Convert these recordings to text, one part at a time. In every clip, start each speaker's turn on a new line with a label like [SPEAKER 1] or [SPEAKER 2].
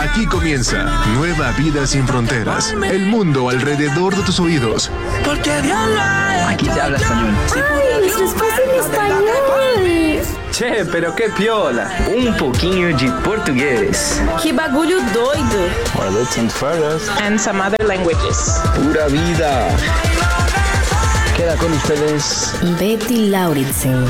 [SPEAKER 1] Aquí comienza Nueva Vida Sin Fronteras. El mundo alrededor de tus oídos.
[SPEAKER 2] Aquí te habla español.
[SPEAKER 3] ¡Ay, eso es en español!
[SPEAKER 2] Che, pero qué piola. Un pouquinho de português.
[SPEAKER 3] Que bagulho doido!
[SPEAKER 2] Or let's furthers.
[SPEAKER 4] And some other languages.
[SPEAKER 2] Pura vida. Queda con ustedes
[SPEAKER 3] Betty Lauritsen.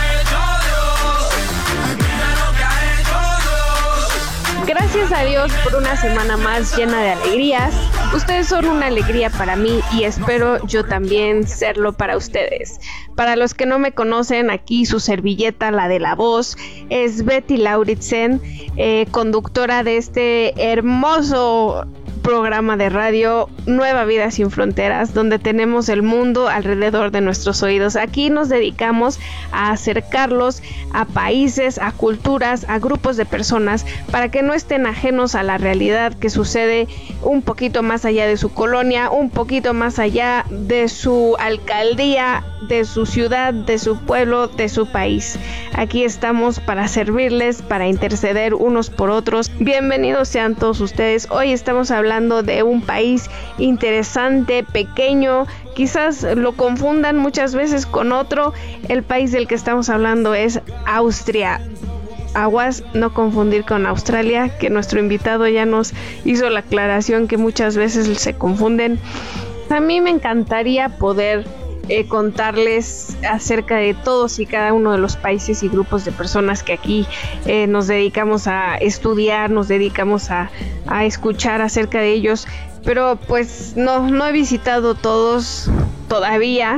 [SPEAKER 5] Gracias a Dios por una semana más llena de alegrías. Ustedes son una alegría para mí y espero yo también serlo para ustedes. Para los que no me conocen, aquí su servilleta, la de la voz, es Betty Lauritsen, conductora de este hermoso programa de radio Nueva Vida Sin Fronteras, donde tenemos el mundo alrededor de nuestros oídos. Aquí nos dedicamos a acercarlos a países, a culturas, a grupos de personas, para que no estén ajenos a la realidad que sucede un poquito más allá de su colonia, un poquito más allá de su alcaldía, de su ciudad, de su pueblo, de su país. Aquí estamos para servirles, para interceder unos por otros. Bienvenidos sean todos ustedes. Hoy estamos hablando de un país interesante, pequeño, quizás lo confundan muchas veces con otro. El país del que estamos hablando es Austria. Aguas, no confundir con Australia, que nuestro invitado ya nos hizo la aclaración que muchas veces se confunden. A mí me encantaría poder contarles acerca de todos y cada uno de los países y grupos de personas que aquí nos dedicamos a estudiar, nos dedicamos a escuchar acerca de ellos, pero pues no he visitado todos todavía.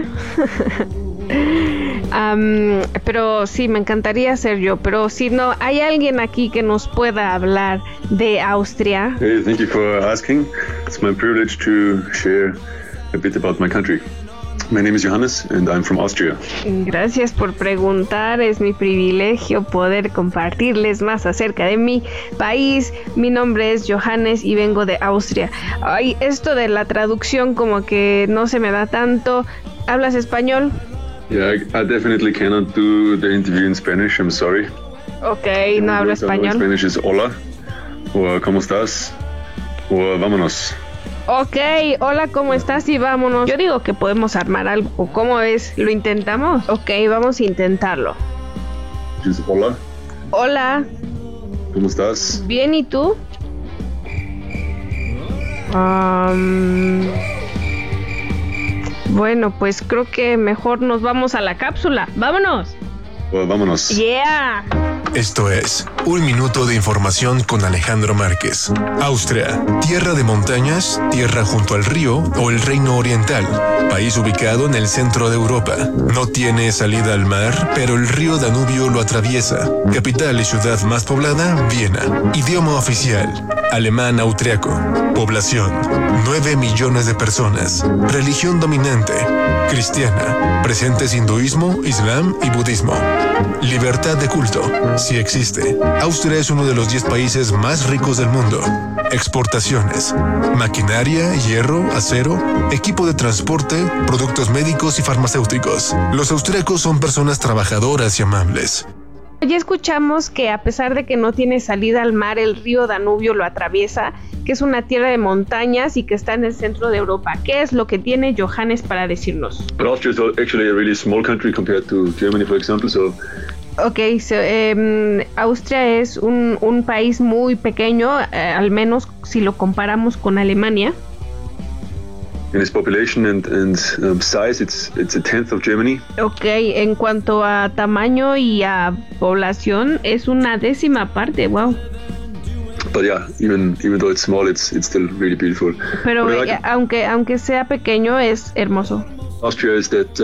[SPEAKER 5] Pero sí, me encantaría hacer yo, pero si no, ¿hay alguien aquí que nos pueda hablar de Austria?
[SPEAKER 6] Hey, thank you for asking. It's my privilege to share a bit about my country. My name is Johannes and I'm from Austria.
[SPEAKER 5] Gracias por preguntar, es mi privilegio poder compartirles más acerca de mi país. Mi nombre es Johannes y vengo de Austria. Ay, esto de la traducción como que no se me da tanto. ¿Hablas español?
[SPEAKER 6] Yeah, I definitely cannot do the interview in Spanish, I'm sorry.
[SPEAKER 5] Ok, no hablo español.
[SPEAKER 6] Spanish is hola, o ¿cómo estás? O vámonos.
[SPEAKER 5] Ok, hola, ¿cómo estás? Y vámonos. Yo digo que podemos armar algo. ¿Cómo es? ¿Lo intentamos? Ok, vamos a intentarlo.
[SPEAKER 6] Hola.
[SPEAKER 5] Hola.
[SPEAKER 6] ¿Cómo estás?
[SPEAKER 5] Bien, ¿y tú? Bueno, pues creo que mejor nos vamos a la cápsula. ¡Vámonos!
[SPEAKER 6] Well, vámonos.
[SPEAKER 5] ¡Yeah!
[SPEAKER 1] Esto es Un Minuto de Información con Alejandro Márquez. Austria, tierra de montañas, tierra junto al río o el Reino Oriental. País ubicado en el centro de Europa. No tiene salida al mar, pero el río Danubio lo atraviesa. Capital y ciudad más poblada, Viena. Idioma oficial, alemán austriaco. Población, 9 millones de personas. Religión dominante, cristiana. Presentes hinduismo, islam y budismo. Libertad de culto, si existe. Austria es uno de los 10 países más ricos del mundo. Exportaciones, maquinaria, hierro, acero, equipo de transporte, productos médicos y farmacéuticos. Los austriacos son personas trabajadoras y amables.
[SPEAKER 5] Ya escuchamos que a pesar de que no tiene salida al mar, el río Danubio lo atraviesa, que es una tierra de montañas y que está en el centro de Europa. ¿Qué es lo que tiene Johannes para decirnos?
[SPEAKER 6] But Austria is actually a really small country compared to Germany, for example, so...
[SPEAKER 5] Ok, Austria es un país muy pequeño, al menos si lo comparamos con Alemania.
[SPEAKER 6] In its population and size, it's a tenth of Germany.
[SPEAKER 5] Ok, en cuanto a tamaño y a población, es una décima parte, wow.
[SPEAKER 6] But yeah, even though it's small, it's still really beautiful.
[SPEAKER 5] Pero aunque sea pequeño, es hermoso.
[SPEAKER 6] Austria is that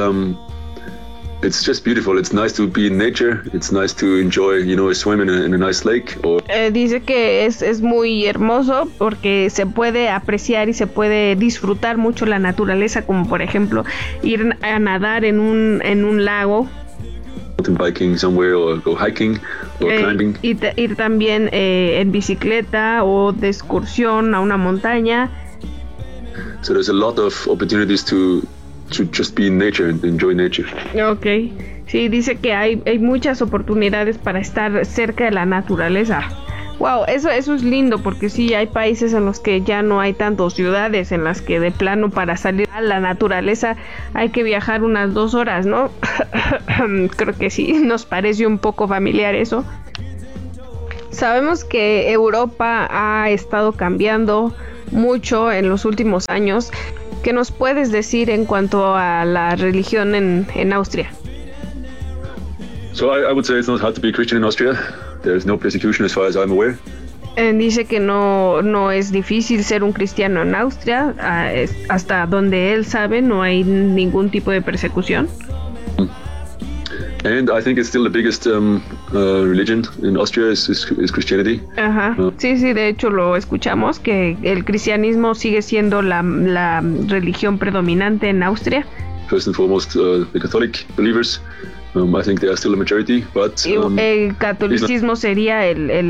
[SPEAKER 6] it's just beautiful. It's nice to be in nature. It's nice to enjoy, a swim in a nice lake.
[SPEAKER 5] Dice que es muy hermoso porque se puede apreciar y se puede disfrutar mucho la naturaleza, como por ejemplo ir a nadar en un lago.
[SPEAKER 6] Mountain biking somewhere or go hiking or climbing.
[SPEAKER 5] Ir también en bicicleta o de excursión a una montaña.
[SPEAKER 6] So there's a lot of opportunities to just be in nature and enjoy nature.
[SPEAKER 5] Okay, sí, dice que hay muchas oportunidades para estar cerca de la naturaleza. Wow, eso es lindo, porque sí hay países en los que ya no hay tantas ciudades, en las que de plano para salir a la naturaleza hay que viajar unas 2 horas, ¿no? Creo que sí, nos parece un poco familiar eso. Sabemos que Europa ha estado cambiando mucho en los últimos años. ¿Qué nos puedes decir en cuanto a la religión en Austria?
[SPEAKER 6] So I would say it's not hard to be Christian in Austria. There's no persecution as far as I'm aware.
[SPEAKER 5] Dice que no es difícil ser un cristiano en Austria. Hasta donde él sabe no hay ningún tipo de persecución.
[SPEAKER 6] And I think it's still the biggest religion in Austria is Christianity.
[SPEAKER 5] Ajá. Sí, de hecho lo escuchamos, que el cristianismo sigue siendo la religión predominante en Austria.
[SPEAKER 6] First and foremost, the Catholic believers. I think they are still a majority, but
[SPEAKER 5] el catolicismo sería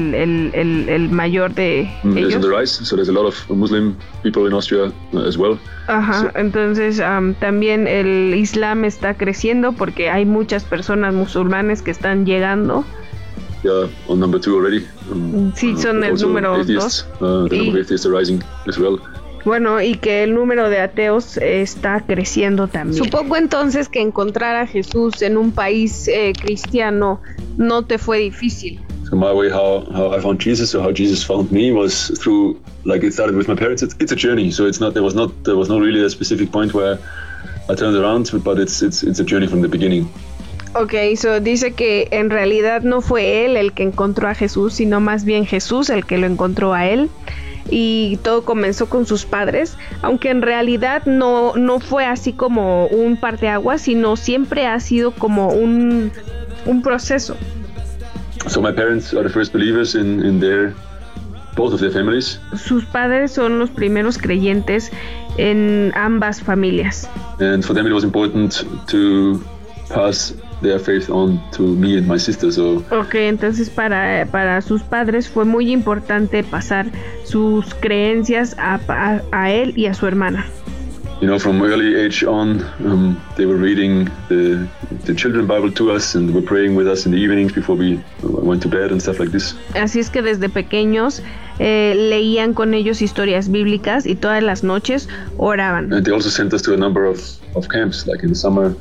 [SPEAKER 5] el mayor de ellos.
[SPEAKER 6] Is on the rise, so there's a lot of Muslim people in Austria as well.
[SPEAKER 5] Ajá, so, entonces también el Islam está creciendo porque hay muchas personas musulmanes que están llegando.
[SPEAKER 6] Yeah, on number 2 already.
[SPEAKER 5] Sí, son el número 2.
[SPEAKER 6] The number of atheists are rising as well.
[SPEAKER 5] Bueno, y que el número de ateos está creciendo también. Supongo entonces que encontrar a Jesús en un país cristiano no te fue difícil.
[SPEAKER 6] So my way how I found Jesus, or how Jesus found me, was through, like, it started with my parents. It's a journey, so there was no really a specific point where I turned around, but it's a journey from the beginning.
[SPEAKER 5] Okay, so dice que en realidad no fue él el que encontró a Jesús, sino más bien Jesús el que lo encontró a él. Y todo comenzó con sus padres, aunque en realidad no fue así como un parteaguas, sino siempre ha sido como un proceso.
[SPEAKER 6] So my parents are the first believers in both of their families.
[SPEAKER 5] Sus padres son los primeros creyentes en ambas familias.
[SPEAKER 6] And for them it was important to pass their faith on to me and my sister. So
[SPEAKER 5] okay, entonces para sus padres fue muy importante pasar sus creencias a él y a su hermana.
[SPEAKER 6] You know, from early age on, they were reading the children Bible to us, and were praying with us in the evenings before we went to bed and stuff like this.
[SPEAKER 5] Así es que desde pequeños leían con ellos historias bíblicas y todas las noches oraban.
[SPEAKER 6] And they also sent us to a number of camps, like in the summer.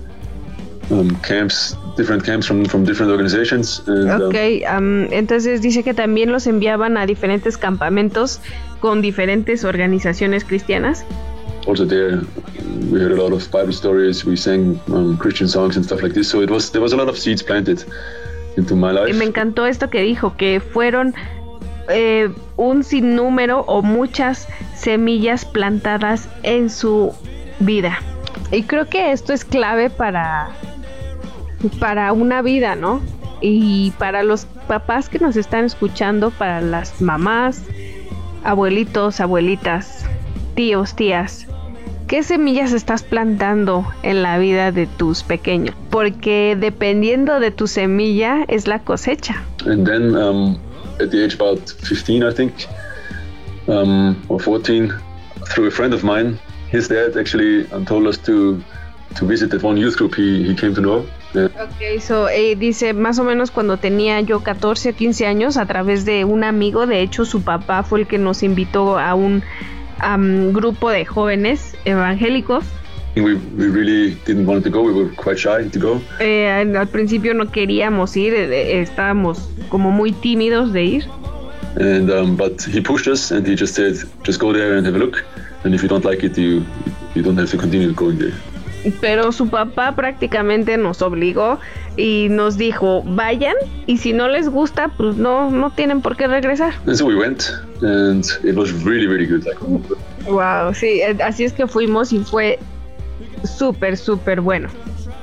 [SPEAKER 6] Different camps from different organizations. And,
[SPEAKER 5] entonces dice que también los enviaban a diferentes campamentos con diferentes organizaciones cristianas.
[SPEAKER 6] Also there, we heard a lot of Bible stories. We sang Christian songs and stuff like this. So there was a lot of seeds planted into my life.
[SPEAKER 5] Me encantó esto que dijo, que fueron un sinnúmero o muchas semillas plantadas en su vida. Y creo que esto es clave para una vida, ¿no? Y para los papás que nos están escuchando, para las mamás, abuelitos, abuelitas, tíos, tías, ¿qué semillas estás plantando en la vida de tus pequeños? Porque dependiendo de tu semilla es la cosecha.
[SPEAKER 6] And then at the age about 15, I think, or 14, through a friend of mine, his dad actually told us to visit that one youth group he came to know.
[SPEAKER 5] Okay, so dice más o menos cuando tenía yo 14 o 15 años, a través de un amigo, de hecho su papá fue el que nos invitó a un grupo de jóvenes evangélicos.
[SPEAKER 6] We really didn't want to go, we were quite shy to go.
[SPEAKER 5] Al principio no queríamos ir, estábamos como muy tímidos de ir.
[SPEAKER 6] And but he pushed us and he just said, just go there and have a look, and if you don't like it, you don't have to continue going there.
[SPEAKER 5] Pero su papá prácticamente nos obligó y nos dijo, vayan, y si no les gusta, pues no tienen por qué regresar.
[SPEAKER 6] And so we went, and it was really, really good.
[SPEAKER 5] Wow, sí, así es que fuimos y fue súper, súper bueno.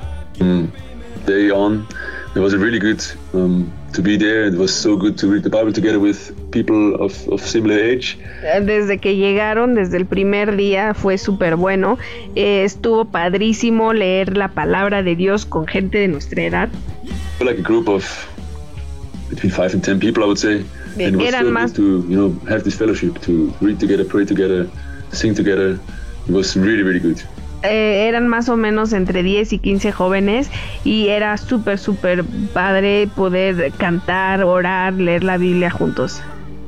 [SPEAKER 6] Day on, it was really good to be there. It was so good to read the Bible together with people of similar age.
[SPEAKER 5] Desde que llegaron, desde el primer día, fue súper bueno. Estuvo padrísimo leer la palabra de Dios con gente de nuestra edad.
[SPEAKER 6] Like a group of between 5 and 10 people, I would say. And it was
[SPEAKER 5] Eran
[SPEAKER 6] so
[SPEAKER 5] más...
[SPEAKER 6] good to have this fellowship, to read together, pray together, sing together. It was really, really good.
[SPEAKER 5] Eran más o menos entre 10 y 15 jóvenes y era súper, súper padre poder cantar, orar, leer la Biblia juntos.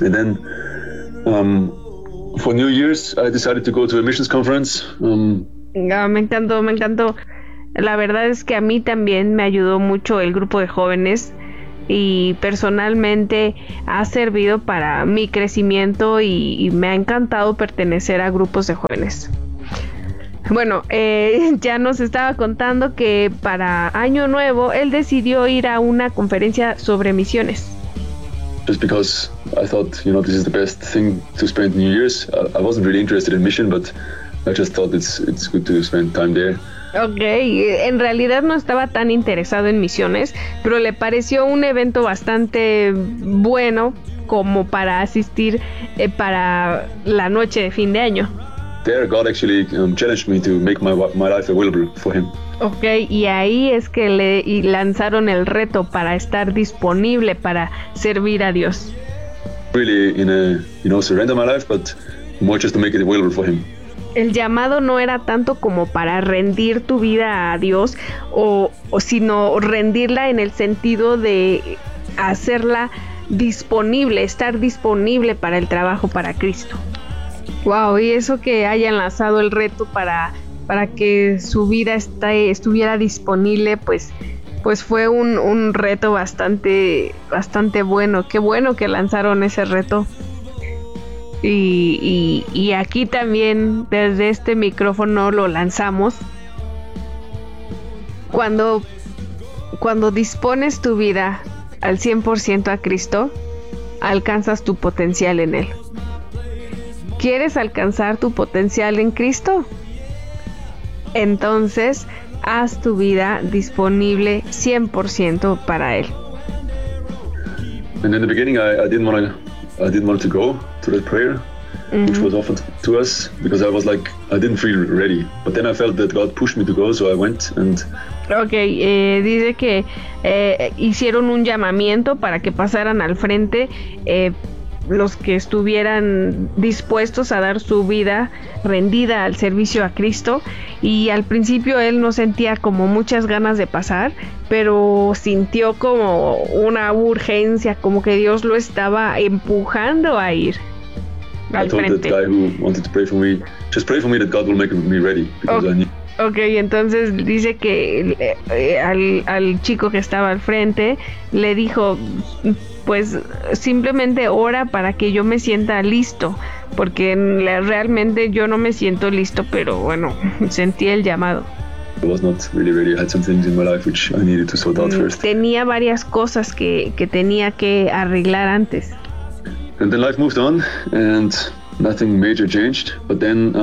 [SPEAKER 6] And then for New Year's, I decided to go to a missions conference.
[SPEAKER 5] Me encantó. La verdad es que a mí también me ayudó mucho el grupo de jóvenes y personalmente ha servido para mi crecimiento y me ha encantado pertenecer a grupos de jóvenes. Bueno, ya nos estaba contando que para Año Nuevo él decidió ir a una conferencia sobre misiones.
[SPEAKER 6] Just because I thought, this is the best thing to spend New Year's. I wasn't really interested in mission, but I just thought it's good to spend time there.
[SPEAKER 5] Okay, en realidad no estaba tan interesado en misiones, pero le pareció un evento bastante bueno como para asistir para la noche de fin de año.
[SPEAKER 6] There, God actually challenged me to make my life available for Him.
[SPEAKER 5] Okay, y ahí es que le lanzaron el reto para estar disponible para servir a Dios.
[SPEAKER 6] Really, surrender my life, but more just to make it available for Him.
[SPEAKER 5] El llamado no era tanto como para rendir tu vida a Dios, sino rendirla en el sentido de hacerla disponible, estar disponible para el trabajo para Cristo. Wow, y eso que hayan lanzado el reto para que su vida estuviera disponible, pues fue un reto bastante bueno. Qué bueno que lanzaron ese reto. Y aquí también desde este micrófono lo lanzamos. Cuando dispones tu vida al 100% a Cristo, alcanzas tu potencial en Él. ¿Quieres alcanzar tu potencial en Cristo? Entonces, haz tu vida disponible 100% para Él.
[SPEAKER 6] And in the beginning, I didn't want to go to that prayer, which was offered to us, because I was like, I didn't feel ready. But then I felt that God pushed me to go, so I went and...
[SPEAKER 5] Dice que hicieron un llamamiento para que pasaran al frente los que estuvieran dispuestos a dar su vida rendida al servicio a Cristo, y al principio él no sentía como muchas ganas de pasar, pero sintió como una urgencia, como que Dios lo estaba empujando a ir al frente.
[SPEAKER 6] That guy who wanted to pray for me, just pray for me that God will make me ready, because I need...
[SPEAKER 5] Entonces dice que al chico que estaba al frente le dijo, pues simplemente ora para que yo me sienta listo, porque realmente yo no me siento listo, pero bueno, sentí el llamado.
[SPEAKER 6] I was not really ready. I had some things in my life which I needed to sort out first.
[SPEAKER 5] Tenía varias cosas que tenía que arreglar antes.
[SPEAKER 6] And then life moved on and nothing major changed, but then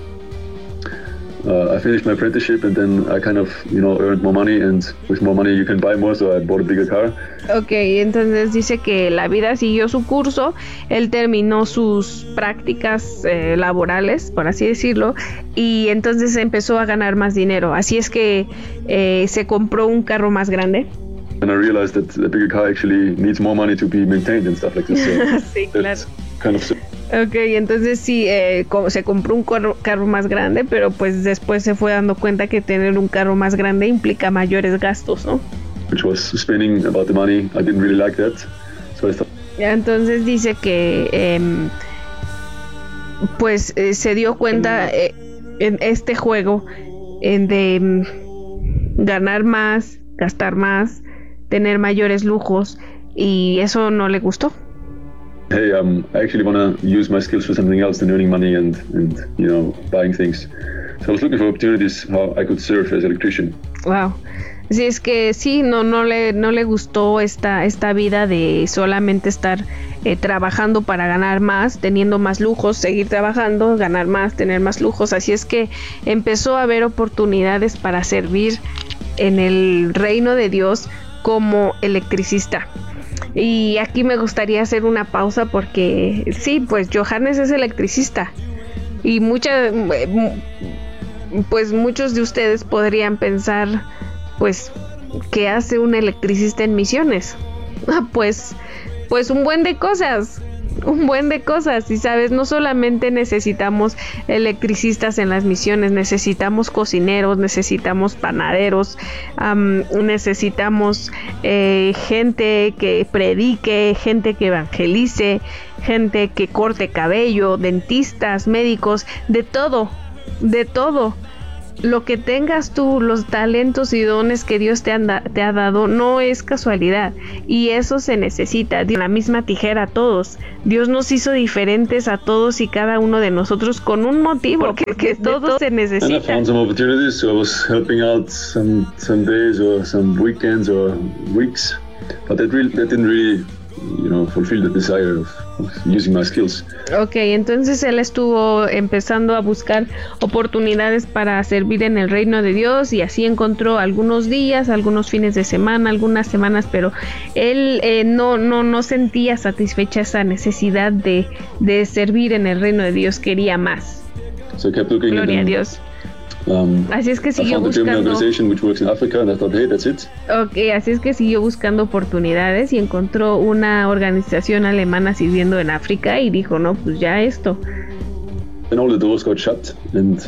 [SPEAKER 6] I finished my apprenticeship, and then I kind of, earned more money, and with more money you can buy more, so I bought a bigger car.
[SPEAKER 5] Entonces dice que la vida siguió su curso, él terminó sus prácticas laborales, por así decirlo, y entonces empezó a ganar más dinero, así es que se compró un carro más grande.
[SPEAKER 6] And I realized that the bigger car actually needs more money to be maintained and stuff like this. So
[SPEAKER 5] sí, claro.
[SPEAKER 6] Kind of...
[SPEAKER 5] Entonces sí, se compró un carro más grande, pero pues después se fue dando cuenta que tener un carro más grande implica mayores gastos, ¿no?
[SPEAKER 6] Which was spending about the money. I didn't really like that. So I thought...
[SPEAKER 5] Entonces dice que se dio cuenta en este juego de ganar más, gastar más, tener mayores lujos, y eso no le gustó.
[SPEAKER 6] Hey, I actually want to use my skills for something else than earning money and buying things. So I was looking for opportunities how I could serve as an electrician.
[SPEAKER 5] Wow. Así es que sí, no le gustó esta vida de solamente estar trabajando para ganar más, teniendo más lujos, seguir trabajando, ganar más, tener más lujos. Así es que empezó a haber oportunidades para servir en el reino de Dios como electricista. Y aquí me gustaría hacer una pausa porque sí, pues Johannes es electricista y muchos de ustedes podrían pensar, pues, ¿qué hace un electricista en misiones? Pues un buen de cosas. un buen de cosas. Y sabes, no solamente necesitamos electricistas en las misiones, necesitamos cocineros, necesitamos panaderos, necesitamos gente que predique, gente que evangelice, gente que corte cabello, dentistas, médicos, de todo. Lo que tengas tú, los talentos y dones que Dios te ha dado, no es casualidad, y eso se necesita. La misma tijera a todos. Dios nos hizo diferentes a todos y cada uno de nosotros con un motivo, porque todo se necesita.
[SPEAKER 6] And I found some opportunities, so I was helping out some days or some weekends or weeks, but that didn't really, fulfill the desire of using my skills.
[SPEAKER 5] Ok, entonces él estuvo empezando a buscar oportunidades para servir en el reino de Dios, y así encontró algunos días, algunos fines de semana, algunas semanas, pero él no sentía satisfecha esa necesidad de servir en el reino de Dios, quería más.
[SPEAKER 6] So I kept looking.
[SPEAKER 5] Gloria a Dios. Así es que siguió buscando. Okay, así es que siguió buscando oportunidades y encontró una organización alemana sirviendo en África y dijo, no, pues ya esto.
[SPEAKER 6] And all the doors got shut, and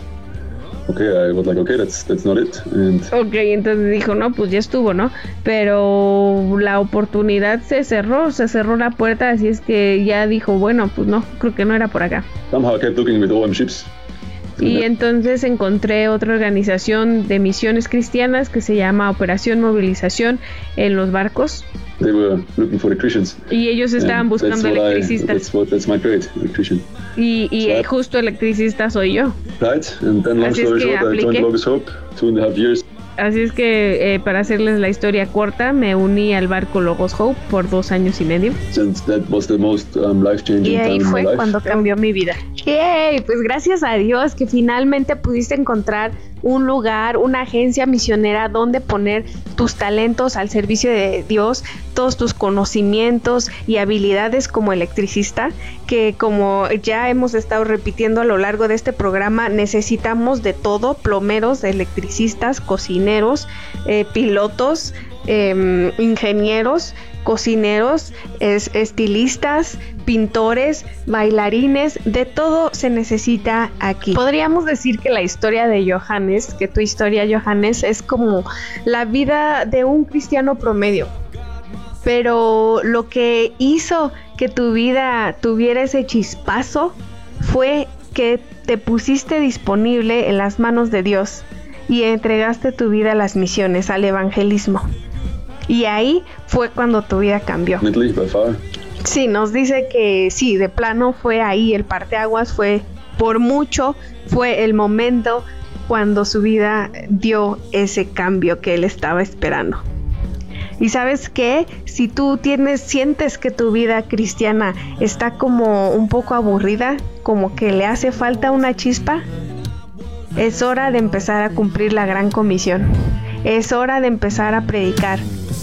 [SPEAKER 6] I was like, that's not it. And
[SPEAKER 5] entonces dijo, no, pues ya estuvo, ¿no? Pero la oportunidad se cerró la puerta, así es que ya dijo, bueno, pues no, creo que no era por acá.
[SPEAKER 6] Somehow I kept looking with OM ships.
[SPEAKER 5] Y entonces encontré otra organización de misiones cristianas que se llama Operación Movilización en los barcos.
[SPEAKER 6] They were looking for electricians.
[SPEAKER 5] Y ellos estaban buscando electricistas.
[SPEAKER 6] That's my grade, electrician.
[SPEAKER 5] Y justo electricista soy yo.
[SPEAKER 6] Right, and then long story short, I joined Logos Hope 2.5 years.
[SPEAKER 5] Así es que para hacerles la historia corta, me uní al barco Logos Hope por 2 años y medio.
[SPEAKER 6] That was the most life-changing
[SPEAKER 5] y ahí
[SPEAKER 6] time
[SPEAKER 5] fue
[SPEAKER 6] in my life.
[SPEAKER 5] Cuando cambió mi vida. ¡Yay! Pues gracias a Dios que finalmente pudiste encontrar un lugar, una agencia misionera donde poner tus talentos al servicio de Dios, todos tus conocimientos y habilidades como electricista, que como ya hemos estado repitiendo a lo largo de este programa, necesitamos de todo: plomeros, electricistas, cocineros, pilotos, ingenieros, cocineros, estilistas, pintores, bailarines, de todo se necesita aquí. Podríamos decir que la historia de Johannes, que tu historia, Johannes, es como la vida de un cristiano promedio. Pero lo que hizo que tu vida tuviera ese chispazo fue que te pusiste disponible en las manos de Dios y entregaste tu vida a las misiones, al evangelismo. Y ahí fue cuando tu vida cambió. Sí, nos dice que sí, de plano fue ahí el parteaguas, fue por mucho, fue el momento cuando su vida dio ese cambio que él estaba esperando. Y ¿sabes qué? Si tú sientes que tu vida cristiana está como un poco aburrida, como que le hace falta una chispa, es hora de empezar a cumplir la gran comisión. Es hora de empezar a predicar.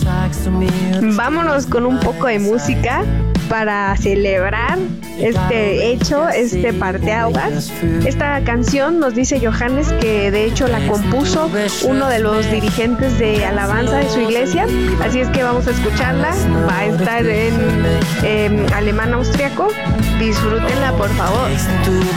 [SPEAKER 5] Vámonos con un poco de música para celebrar este hecho, este parteaguas. Esta canción nos dice Johannes que de hecho la compuso uno de los dirigentes de alabanza de su iglesia, así es que vamos a escucharla. Va a estar en alemán austriaco. Disfrútenla, por favor.